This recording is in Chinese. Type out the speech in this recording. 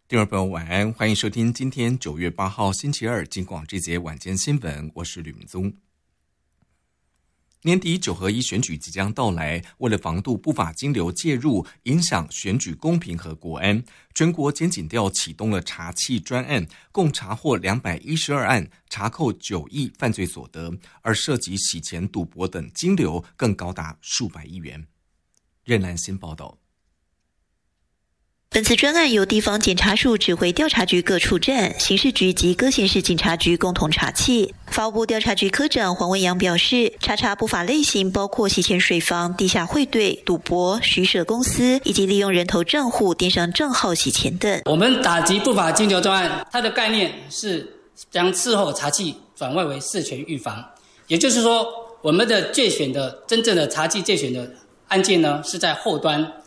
听众朋友晚安，欢迎收听今天9月8号星期二金广这节晚间新闻，我是吕明宗。年底9合1选举即将到来，为了防杜不法金流介入，影响选举公平和国安，全国检警调启动了查缉专案，共查获212案，查扣9亿犯罪所得，而涉及洗钱、赌博等金流更高达数百亿元。任兰新报道。 本次专案由地方检察署指挥调查局各处站、刑事局及各县市警察局共同查缉。法务部调查局科长黄文阳表示，查不法类型包括洗钱水房、地下汇兑、赌博、虚设公司以及利用人头账户、电商账号洗钱等。 我们打击不法金流专案，它的概念是将事后查缉转外为事前预防，也就是说，我们的介选的真正的查缉介选的案件呢，是在后端